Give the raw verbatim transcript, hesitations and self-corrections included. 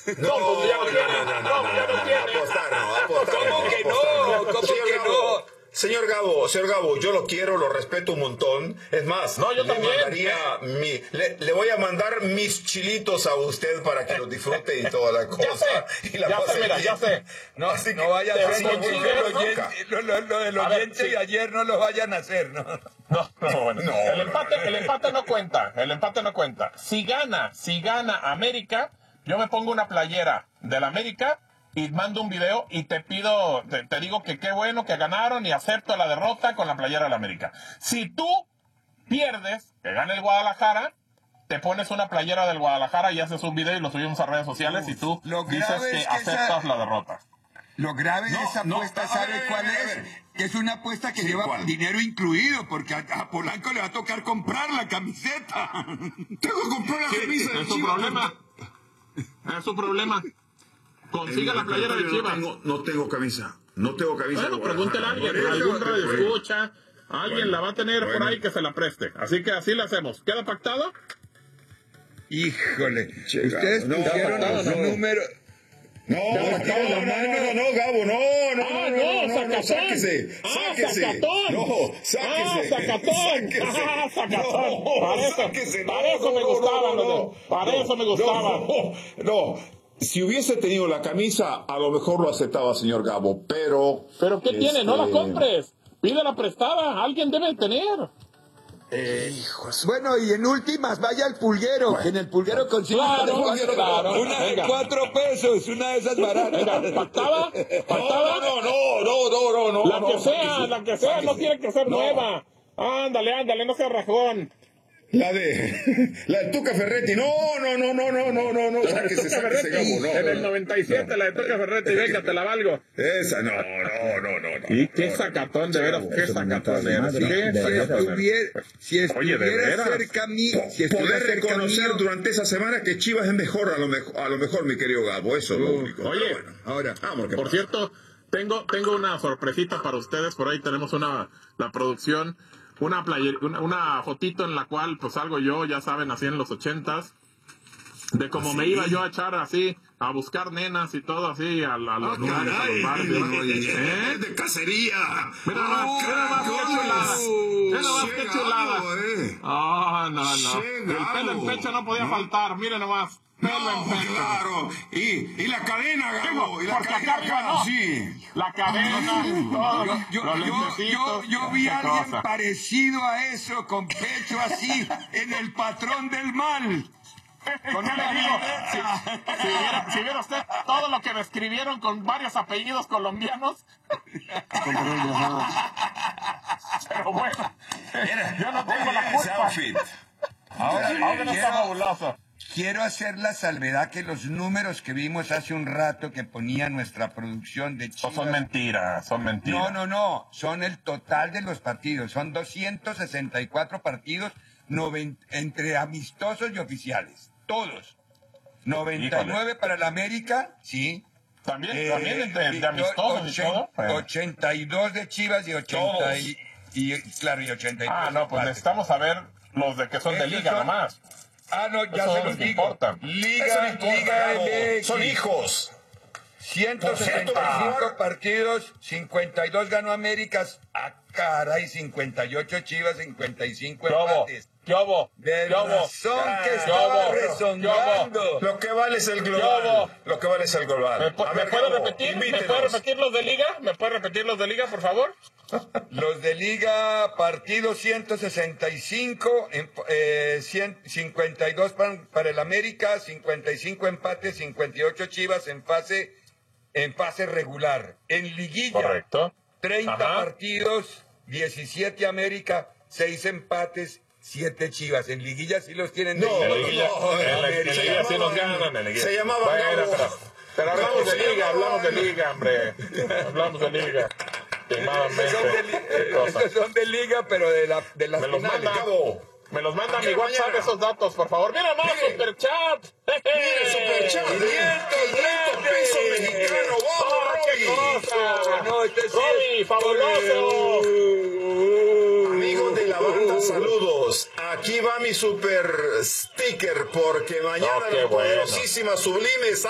No, ¿cómo ya no tiene? no, no, ¿Cómo ya no tiene? Apostar no, apostar ¿Cómo no, que apostar no? ¿Cómo Señor que Gabo, no? Señor Gabo, señor Gabo, yo lo quiero, lo respeto un montón. Es más, No, yo le también. mandaría mi, le, le voy a mandar mis chilitos a usted para que los disfrute y toda la cosa. Ya sé, y la ya pase sé, mira, bien. ya sé. No, Así no que vayan te a hacer vengo como chingando, lo, nunca. oyente- lo, lo, lo del A ver, oyente sí. de ayer no lo vayan a hacer, ¿no? No, no, bueno. No, el no, empate, no, no. el empate no cuenta. El empate no cuenta. Si gana, si gana América, yo me pongo una playera del América y mando un video y te pido, te, te digo que qué bueno que ganaron y acepto la derrota con la playera del América. Si tú pierdes, que gane el Guadalajara, te pones una playera del Guadalajara y haces un video y lo subimos a redes sociales y tú Lo dices grave que es que aceptas esa- la derrota. Lo grave de No, esa no, apuesta, a ¿sabe ver, cuál a es? ver. Que es una apuesta que Sí, lleva ¿cuál? dinero incluido, porque a, a Polanco le va a tocar comprar la camiseta. Tengo que comprar la camisa de Es su Chivas. problema. Es su problema. Consiga la playera de No Chivas. tengo, no tengo camisa. No tengo camisa. Bueno, de pregúntele a Guadalajara. alguien, Por eso, algún radio por eso. escucha, alguien Bueno, la va a tener bueno. por ahí que se la preste. Así que así le hacemos. ¿Queda pactado? Híjole, Che, ustedes no, pusieron no, los no. números. No, Ya no, sacamos no, la no, mano. no, no, Gabo, no, no, ¡Ah, no, no, no, no, sacatón! sáquese, ¡Ah, sáquese. sacatón! No, ¡Ah, sáquese. sacatón! Sáquese. ¡Ah, sacatón! No, Para eso, sáquese, no, para eso me no, gustaban no, los no, de- para no, eso me no, gustaban. No, no, si hubiese tenido la camisa, a lo mejor lo aceptaba, señor Gabo, pero... ¿Pero qué tiene? No la este, compres. Pídela prestada. Alguien debe tener. Bueno, y en últimas, vaya al pulguero, que en el pulguero consigue Claro, una, de cuatro, claro, una de venga. cuatro pesos, una de esas baratas. Venga, ¿pactada? ¿Pactada? No, no, no, no, no, no, no. La no, que sea, sáquese, la que sea, no sáquese. tiene que ser No. nueva. Ándale, ándale, no sea rajón. La de la de Tuca Ferretti, no, no, no, no, no, no, no, no, sáquese, sáquese, Gabo, no. En el no. noventa y siete, la de Tuca Ferretti, venga, te la valgo. Esa, no, no, no, no, no. Y qué no, sacatón, no, de veras, no, qué eso sacatón, de veras. Si Qué estuviera, si Oye, de estuviera veras. cerca mío, si estuviera Poder cerca reconocer mío, durante esa semana que Chivas es mejor, a lo mejor, a lo mejor mi querido Gabo, eso es lo único. Oye, Pero bueno, ahora, vamos, ¿qué Por pasa? cierto, tengo, tengo una sorpresita para ustedes. Por ahí tenemos una, la producción, una player, una, una fotito en la cual pues salgo yo, ya saben, así en los ochentas, de cómo me iba yo a echar así, a buscar nenas y todo así, a, la- a los lugares, a los bares. ¿Eh? de cacería. Mira más, mira más qué chulada. Mira más qué chulada. eh. Oh, no, no. Che, El pelo en Gabo. pecho no podía faltar. Miren nomás. Pelo en pecho. Claro, y, y la cadena, Gabo, y la Porque acá cadena arriba acá, no. sí. La cadena, todo, yo, yo, los yo, yo, lentecitos, yo vi qué a alguien cosa. parecido a eso, con pecho así, en el patrón del mal. Con él le digo, si, si, viera, si viera usted todo lo que me escribieron con varios apellidos colombianos. Pero bueno, yo no tengo la Ese culpa. outfit. Ahora, Ahora no está quiero, fabuloso. quiero hacer la salvedad que los números que vimos hace un rato que ponía nuestra producción de No Chivas... son mentiras, son mentiras. No, no, no, son el total de los partidos, son doscientos sesenta y cuatro partidos noven- entre amistosos y oficiales, todos. noventa y nueve Híjole. para el América, sí. También, Eh, también de, y de amistosos y ochen- todo. pero- ochenta y dos de Chivas y ochenta y, y claro, y ochenta y tres. Ah, no, pues empates. necesitamos saber los de que son de Esos liga son- nomás. Ah, no, ya Esos se son los los que digo. importan. Liga, Eso no importa, Liga Gabo. M X. Son hijos. ciento setenta y cinco partidos, cincuenta y dos ganó América. Ah, caray, cincuenta y ocho Chivas, cincuenta y cinco ¿Qué hubo? empates. ¿Qué hubo? De ¿Qué hubo? razón que ¿Qué estaba hubo? rezongando. Lo que vale es el Yo global. hago- Lo que vale es el global. ¿Me, pu- A ¿me ver, puede Gabo, repetir? ¿Me invítenos. puede repetir los de liga? ¿Me puede repetir los de liga, por favor? Los de Liga, partido ciento sesenta y cinco, em- eh, cien- cincuenta y dos para, para el América, cincuenta y cinco empates, cincuenta y ocho Chivas en fase, en fase regular. En liguilla, Correcto. treinta Ajá. partidos, diecisiete América, seis empates, siete Chivas. En liguilla sí los tienen de No, liga. En la liguilla, no, en la- en la se liguilla sí nos llamaban- ganan. En la liguilla. se llamaban Bueno, Gabo. pero, pero hablamos de Se liga, llamaban- hablamos de liga, hombre. Hablamos de liga. Estos son de, li- Qué cosa. estos son de liga, pero de la de las Me los finales. manda. Gabo. Me los manda a Aquí mi WhatsApp mañana. esos datos, por favor. Mira más, Mire. superchat. Mire, superchat, quinientos pesos mexicanos. ¡Oh, ¡Vamos, qué Robbie! cosa! No, este sí Robbie, es- fabuloso. Amigos de la banda, saludos. Aquí va mi super sticker porque mañana No, qué la bueno. poderosísima Sublime